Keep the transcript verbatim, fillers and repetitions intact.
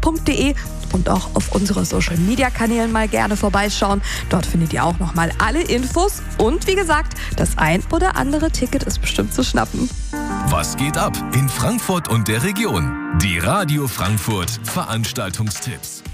punkt de und auch auf unsere Social-Media-Kanälen mal gerne vorbeischauen. Dort findet ihr auch nochmal alle Infos und wie gesagt, das ein oder andere Ticket ist bestimmt zu schnappen. Was geht ab in Frankfurt und der Region? Die Radio Frankfurt Veranstaltungstipps.